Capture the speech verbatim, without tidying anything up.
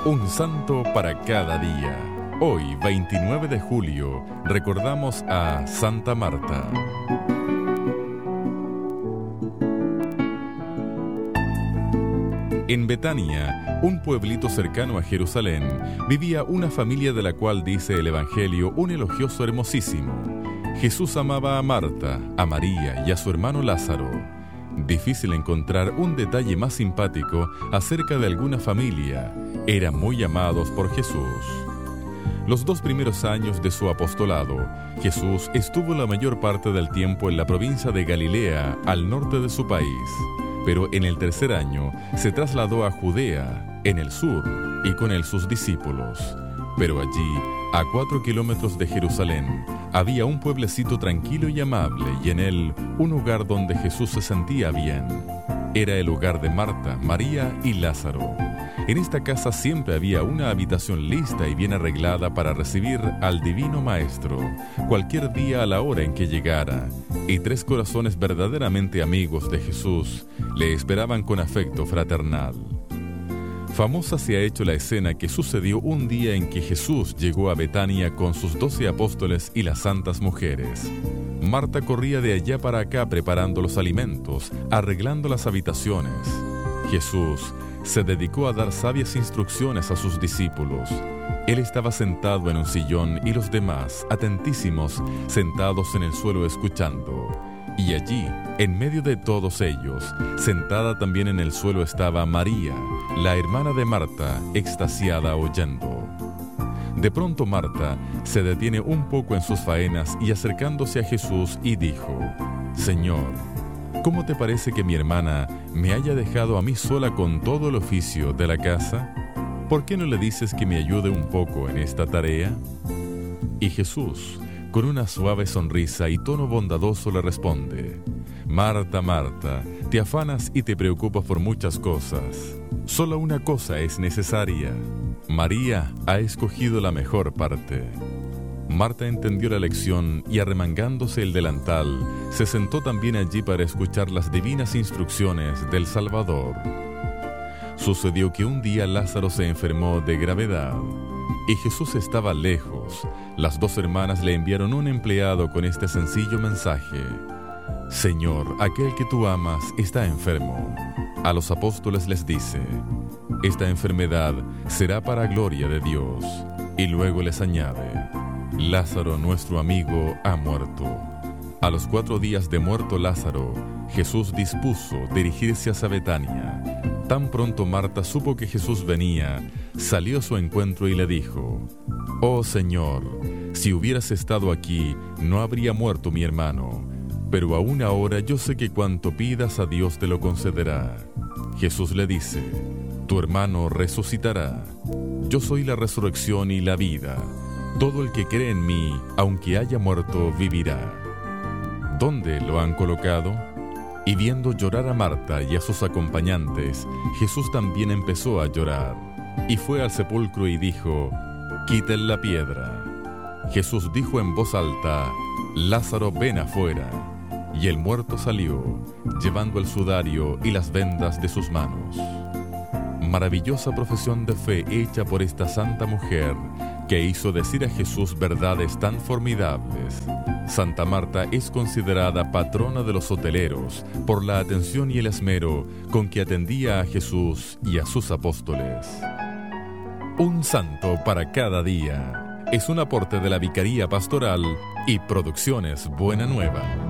Un santo para cada día. Hoy, veintinueve de julio, recordamos a Santa Marta. En Betania, un pueblito cercano a Jerusalén, vivía una familia de la cual dice el Evangelio un elogioso hermosísimo. Jesús amaba a Marta, a María y a su hermano Lázaro. Difícil encontrar un detalle más simpático acerca de alguna familia. Eran muy amados por Jesús. Los dos primeros años de su apostolado, Jesús estuvo la mayor parte del tiempo en la provincia de Galilea, al norte de su país. Pero en el tercer año se trasladó a Judea, en el sur, y con él sus discípulos. Pero allí, a cuatro kilómetros de Jerusalén, había un pueblecito tranquilo y amable, y en él un hogar donde Jesús se sentía bien. Era el hogar de Marta, María y Lázaro. En esta casa siempre había una habitación lista y bien arreglada para recibir al Divino Maestro, cualquier día a la hora en que llegara, y tres corazones verdaderamente amigos de Jesús le esperaban con afecto fraternal. Famosa se ha hecho la escena que sucedió un día en que Jesús llegó a Betania con sus doce apóstoles y las santas mujeres. Marta corría de allá para acá preparando los alimentos, arreglando las habitaciones. Jesús se dedicó a dar sabias instrucciones a sus discípulos. Él estaba sentado en un sillón y los demás, atentísimos, sentados en el suelo escuchando. Y allí, en medio de todos ellos, sentada también en el suelo estaba María, la hermana de Marta, extasiada oyendo. De pronto Marta se detiene un poco en sus faenas y acercándose a Jesús y dijo: «Señor, ¿cómo te parece que mi hermana me haya dejado a mí sola con todo el oficio de la casa? ¿Por qué no le dices que me ayude un poco en esta tarea?» Y Jesús, con una suave sonrisa y tono bondadoso, le responde: «Marta, Marta, te afanas y te preocupas por muchas cosas. Solo una cosa es necesaria. María ha escogido la mejor parte». Marta entendió la lección y, arremangándose el delantal, se sentó también allí para escuchar las divinas instrucciones del Salvador. Sucedió que un día Lázaro se enfermó de gravedad y Jesús estaba lejos. Las dos hermanas le enviaron un empleado con este sencillo mensaje: «Señor, aquel que tú amas está enfermo». A los apóstoles les dice: «Esta enfermedad será para gloria de Dios». Y luego les añade: «Lázaro, nuestro amigo, ha muerto». A los cuatro días de muerto Lázaro, Jesús dispuso dirigirse hacia Betania. Tan pronto Marta supo que Jesús venía, salió a su encuentro y le dijo: «Oh Señor, si hubieras estado aquí, no habría muerto mi hermano. Pero aún ahora yo sé que cuanto pidas a Dios te lo concederá». Jesús le dice: «Tu hermano resucitará. Yo soy la resurrección y la vida. Todo el que cree en mí, aunque haya muerto, vivirá». ¿Dónde lo han colocado? Y viendo llorar a Marta y a sus acompañantes, Jesús también empezó a llorar. Y fue al sepulcro y dijo: «Quiten la piedra». Jesús dijo en voz alta: «Lázaro, ven afuera». Y el muerto salió, llevando el sudario y las vendas de sus manos. Maravillosa profesión de fe hecha por esta santa mujer, que hizo decir a Jesús verdades tan formidables. Santa Marta es considerada patrona de los hoteleros por la atención y el esmero con que atendía a Jesús y a sus apóstoles. Un santo para cada día es un aporte de la Vicaría Pastoral y Producciones Buena Nueva.